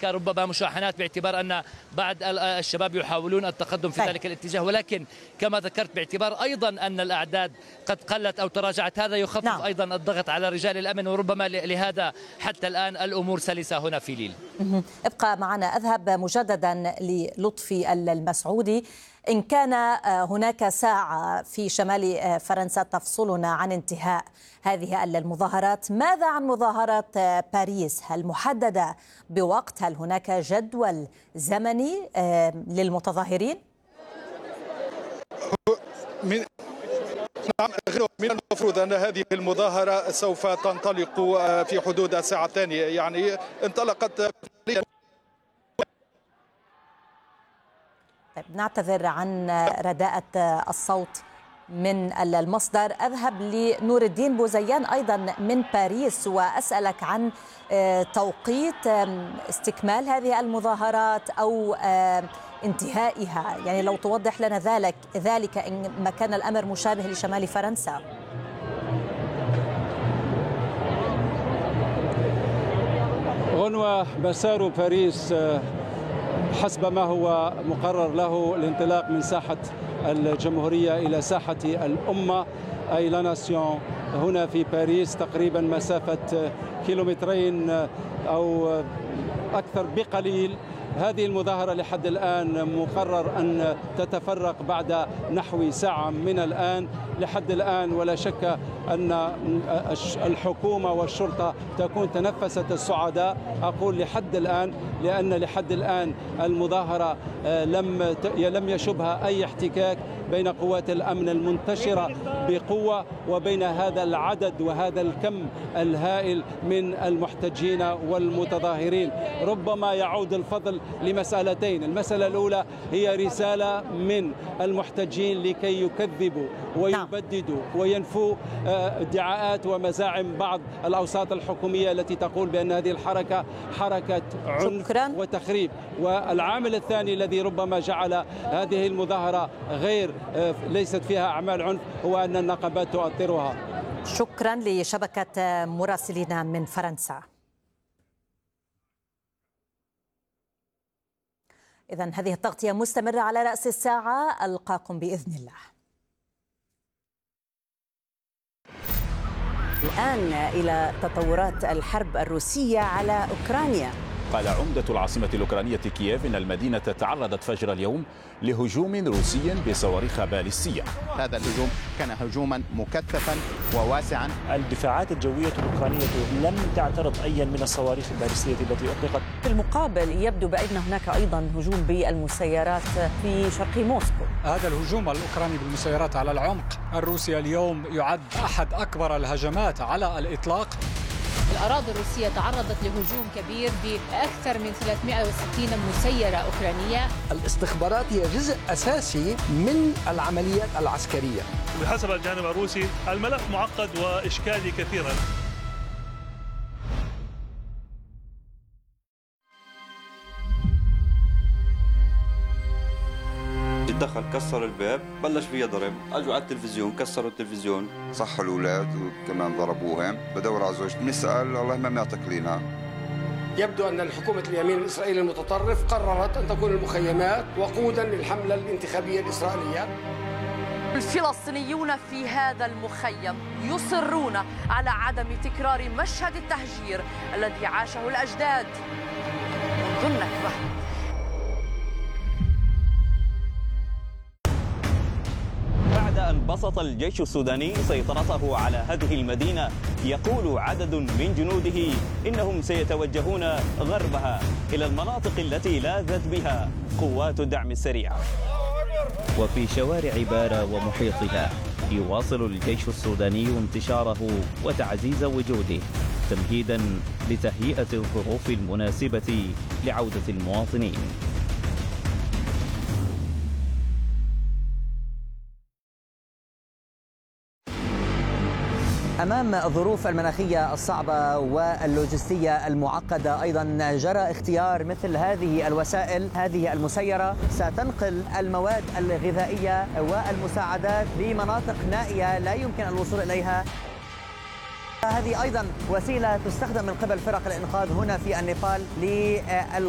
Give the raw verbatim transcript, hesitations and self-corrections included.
هناك ربما مشاحنات باعتبار أن بعض الشباب يحاولون التقدم في ذلك الاتجاه، ولكن كما ذكرت باعتبار أيضا أن الأعداد قد قلت أو تراجعت، هذا يخفف نعم. أيضا الضغط على رجال الأمن، وربما لهذا حتى الآن الأمور سلسة هنا في ليل. ابقى معنا. أذهب مجددا للطفي المسعودي. إن كان هناك ساعة في شمال فرنسا تفصلنا عن انتهاء هذه المظاهرات، ماذا عن مظاهرة باريس؟ هل محددة بوقت؟ هل هناك جدول زمني للمتظاهرين؟ من نعم، من المفروض أن هذه المظاهرة سوف تنطلق في حدود ساعتين، يعني انطلقت. طيب نعتذر عن رداءة الصوت من المصدر. أذهب لنور الدين بوزيان أيضا من باريس وأسألك عن توقيت استكمال هذه المظاهرات أو انتهائها، يعني لو توضح لنا ذلك ذلك إن ما كان الأمر مشابه لشمال فرنسا. غنوة، مسار باريس حسب ما هو مقرر له الانطلاق من ساحة الجمهورية إلى ساحة الأمة أي لا ناسيون هنا في باريس، تقريبا مسافة كيلومترين أو أكثر بقليل. هذه المظاهرة لحد الآن مقرر أن تتفرق بعد نحو ساعة من الآن. لحد الآن ولا شك أن الحكومة والشرطة تكون تنفست الصعداء. أقول لحد الآن لأن لحد الآن المظاهرة لم لم يشبها أي احتكاك بين قوات الأمن المنتشرة بقوة وبين هذا العدد وهذا الكم الهائل من المحتجين والمتظاهرين. ربما يعود الفضل لمسألتين. المسألة الأولى هي رسالة من المحتجين لكي يكذبوا ويبددوا وينفوا ادعاءات ومزاعم بعض الأوساط الحكومية التي تقول بأن هذه الحركة حركة عنف وتخريب. والعامل الثاني الذي ربما جعل هذه المظاهرة غير ليست فيها أعمال عنف هو أن النقابات تؤطرها. شكرا لشبكة مراسلين من فرنسا. إذن هذه التغطية مستمرة على رأس الساعة، ألقاكم بإذن الله. الآن إلى تطورات الحرب الروسية على أوكرانيا. قال عمدة العاصمة الأوكرانية كييف إن المدينة تعرضت فجر اليوم لهجوم روسي بصواريخ باليستية. هذا الهجوم كان هجوما مكثفا وواسعا. الدفاعات الجوية الأوكرانية لم تعترض أي من الصواريخ الباليستية التي أطلقت. في المقابل يبدو بأن هناك أيضا هجوم بالمسيرات في شرق موسكو. هذا الهجوم الأوكراني بالمسيرات على العمق الروسي اليوم يعد أحد أكبر الهجمات على الإطلاق. الأراضي الروسية تعرضت لهجوم كبير بأكثر من ثلاثمئة وستين مسيرة أوكرانية. الاستخبارات هي جزء أساسي من العمليات العسكرية. بحسب الجانب الروسي الملف معقد وإشكالي كثيرا. دخل كسر الباب، بلش فيها ضرب، اجوا على التلفزيون كسروا التلفزيون، صحوا الاولاد وكمان ضربوهم. بدور على زوجتي بنسال والله ما معطيك لنا. يبدو ان الحكومه اليمين الاسرائيلي المتطرف قررت ان تكون المخيمات وقودا للحمله الانتخابيه الاسرائيليه. الفلسطينيون في هذا المخيم يصرون على عدم تكرار مشهد التهجير الذي عاشه الاجداد منذ النكبه. بعد أن بسط الجيش السوداني سيطرته على هذه المدينة، يقول عدد من جنوده إنهم سيتوجهون غربها إلى المناطق التي لاذت بها قوات الدعم السريع. وفي شوارع بارا ومحيطها يواصل الجيش السوداني انتشاره وتعزيز وجوده تمهيدا لتهيئة الظروف المناسبة لعودة المواطنين. أمام الظروف المناخية الصعبة واللوجستية المعقدة أيضا جرى اختيار مثل هذه الوسائل. هذه المسيرة ستنقل المواد الغذائية والمساعدات لمناطق نائية لا يمكن الوصول إليها. هذه أيضا وسيلة تستخدم من قبل فرق الإنقاذ هنا في النيبال لل